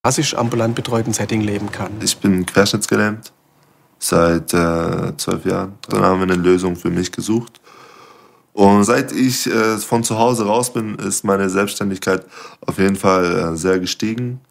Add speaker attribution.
Speaker 1: klassisch ambulant betreuten Setting leben kann.
Speaker 2: Ich bin querschnittsgelähmt seit 12 Jahren. Dann haben wir eine Lösung für mich gesucht. Und seit ich von zu Hause raus bin, ist meine Selbstständigkeit auf jeden Fall sehr gestiegen.